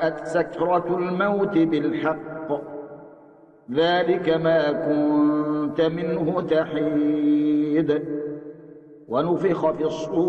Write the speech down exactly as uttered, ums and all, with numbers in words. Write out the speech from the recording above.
وجاءت سكرة الموت بالحق ذلك ما كنت منه تحيد ونفخ في الصور